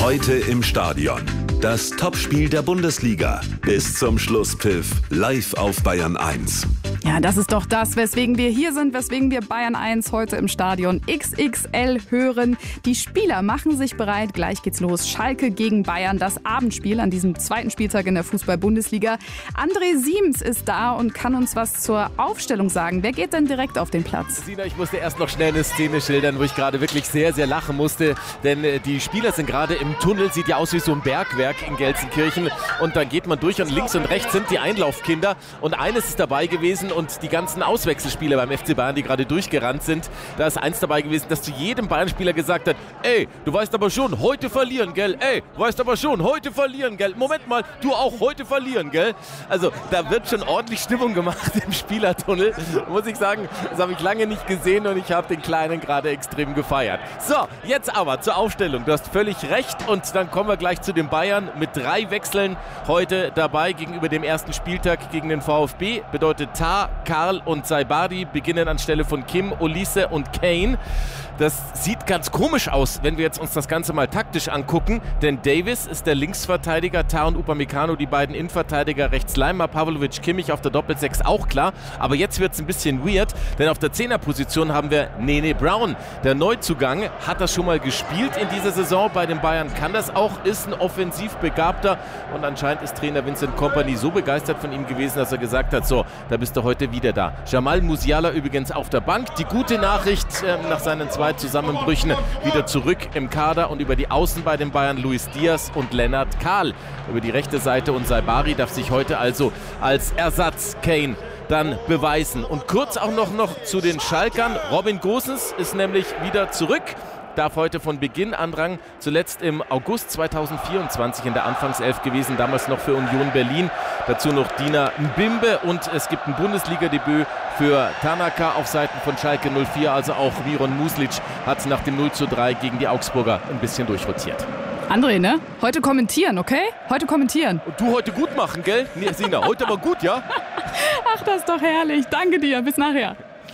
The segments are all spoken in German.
Heute im Stadion. Das Topspiel der Bundesliga. Bis zum Schlusspfiff live auf Bayern 1. Ja, das ist doch das, weswegen wir hier sind, weswegen wir Bayern 1 heute im Stadion XXL hören. Die Spieler machen sich bereit, gleich geht's los. Schalke gegen Bayern, das Abendspiel an diesem zweiten Spieltag in der Fußball-Bundesliga. André Siems ist da und kann uns was zur Aufstellung sagen. Wer geht denn direkt auf den Platz? Sina, ich musste erst noch schnell eine Szene schildern, wo ich gerade wirklich sehr, sehr lachen musste. Denn die Spieler sind gerade im Tunnel, sieht ja aus wie so ein Bergwerk in Gelsenkirchen. Und da geht man durch und links und rechts sind die Einlaufkinder. Und eines ist dabei gewesen und die ganzen Auswechselspieler beim FC Bayern, die gerade durchgerannt sind, da ist eins dabei gewesen, dass zu jedem Bayern-Spieler gesagt hat, ey, du weißt aber schon, heute verlieren, gell? Ey, weißt aber schon, heute verlieren, gell? Moment mal, du auch heute verlieren, gell? Also da wird schon ordentlich Stimmung gemacht im Spielertunnel. Muss ich sagen, das habe ich lange nicht gesehen und ich habe den Kleinen gerade extrem gefeiert. So, jetzt aber zur Aufstellung. Du hast völlig recht und dann kommen wir gleich zu den Bayern mit 3 Wechseln heute dabei gegenüber dem ersten Spieltag gegen den VfB. Bedeutet Tah, Karl und Saibari beginnen anstelle von Kim, Olise und Kane. Das sieht ganz komisch aus, wenn wir jetzt uns das Ganze mal taktisch angucken, denn Davis ist der Linksverteidiger, Tah und Upamecano die beiden Innenverteidiger, rechts Leimer, Pavlovic, Kimmich auf der Doppel-6 auch klar, aber jetzt wird es ein bisschen weird, denn auf der 10er-Position haben wir Nene Brown. Der Neuzugang hat das schon mal gespielt in dieser Saison, bei den Bayern kann das auch, ist ein offensiv Begabter und anscheinend ist Trainer Vincent Kompany so begeistert von ihm gewesen, dass er gesagt hat, so, da bist du heute wieder da. Jamal Musiala übrigens auf der Bank. Die gute Nachricht nach seinen 2 Zusammenbrüchen wieder zurück im Kader und über die Außen bei den Bayern Luis Diaz und Lennart Kahl über die rechte Seite und Saibari darf sich heute also als Ersatz Kane dann beweisen. Und kurz auch noch zu den Schalkern. Robin Gosens ist nämlich wieder zurück. Darf heute von Beginn anrang, zuletzt im August 2024 in der Anfangself gewesen, damals noch für Union Berlin. Dazu noch Dina Mbimbe und es gibt ein Bundesliga-Debüt für Tanaka auf Seiten von Schalke 04. Also auch Miron Muslic hat nach dem 0:3 gegen die Augsburger ein bisschen durchrotiert. André, ne? Heute kommentieren, okay? Heute kommentieren. Und du heute gut machen, gell? Nee, Sina, heute aber gut, ja? Ach, das ist doch herrlich. Danke dir. Bis nachher.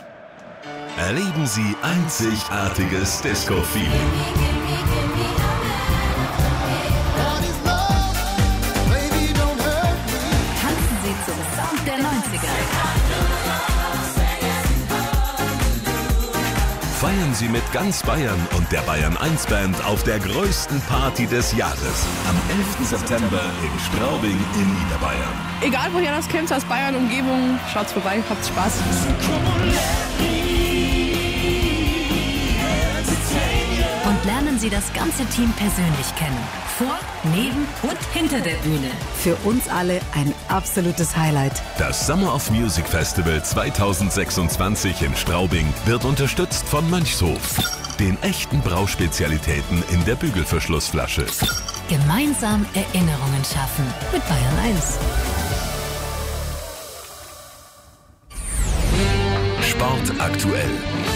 Erleben Sie einzigartiges Disco-Feeling. Tanzen Sie zum Sound der 90er. Feiern Sie mit ganz Bayern und der Bayern 1 Band auf der größten Party des Jahres. Am 11. September in Straubing in Niederbayern. Egal woher das kommt, aus Bayern, Umgebung, schaut's vorbei, habt's Spaß. Und lernen Sie das ganze Team persönlich kennen. Vor, neben und hinter der Bühne. Für uns alle ein absolutes Highlight. Das Summer of Music Festival 2026 in Straubing wird unterstützt von Mönchshof, den echten Brauspezialitäten in der Bügelverschlussflasche. Gemeinsam Erinnerungen schaffen mit Bayern 1. Sport aktuell.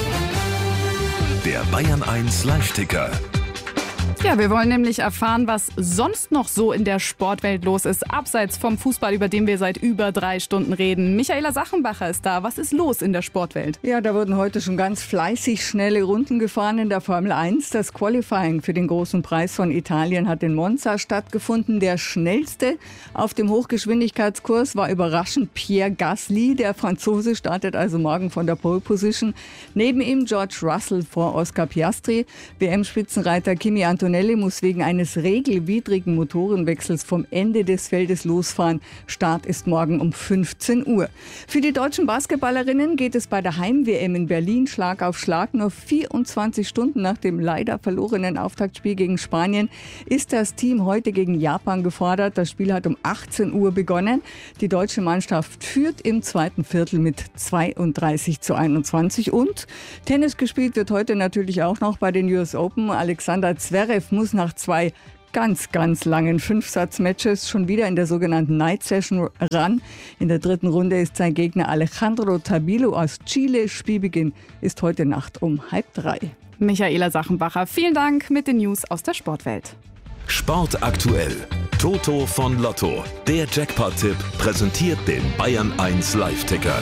Der Bayern 1 Live-Ticker. Ja, wir wollen nämlich erfahren, was sonst noch so in der Sportwelt los ist, abseits vom Fußball, über den wir seit über 3 Stunden reden. Michaela Sachenbacher ist da. Was ist los in der Sportwelt? Ja, da wurden heute schon ganz fleißig schnelle Runden gefahren in der Formel 1. Das Qualifying für den großen Preis von Italien hat in Monza stattgefunden. Der schnellste auf dem Hochgeschwindigkeitskurs war überraschend Pierre Gasly. Der Franzose startet also morgen von der Pole Position. Neben ihm George Russell vor Oscar Piastri. WM-Spitzenreiter Kimi Antonelli muss wegen eines regelwidrigen Motorenwechsels vom Ende des Feldes losfahren. Start ist morgen um 15 Uhr. Für die deutschen Basketballerinnen geht es bei der Heim-WM in Berlin Schlag auf Schlag. Nur 24 Stunden nach dem leider verlorenen Auftaktspiel gegen Spanien ist das Team heute gegen Japan gefordert. Das Spiel hat um 18 Uhr begonnen. Die deutsche Mannschaft führt im zweiten Viertel mit 32:21. Und Tennis gespielt wird heute natürlich auch noch bei den US Open. Alexander Zverev muss nach 2 ganz langen 5-Satz-Matches schon wieder in der sogenannten Night Session ran. In der 3. Runde ist sein Gegner Alejandro Tabilo aus Chile. Spielbeginn ist heute Nacht um 2:30. Michaela Sachenbacher, vielen Dank mit den News aus der Sportwelt. Sport aktuell. Toto von Lotto. Der Jackpot-Tipp präsentiert den Bayern 1 Live-Ticker.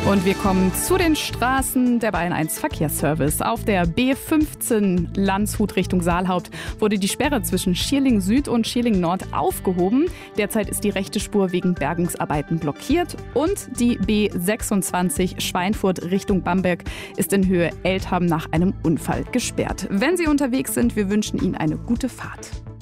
Und wir kommen zu den Straßen der Bayern 1 Verkehrsservice. Auf der B15 Landshut Richtung Saalhaupt wurde die Sperre zwischen Schierling Süd und Schierling Nord aufgehoben. Derzeit ist die rechte Spur wegen Bergungsarbeiten blockiert. Und die B26 Schweinfurt Richtung Bamberg ist in Höhe Eltham nach einem Unfall gesperrt. Wenn Sie unterwegs sind, wir wünschen Ihnen eine gute Fahrt.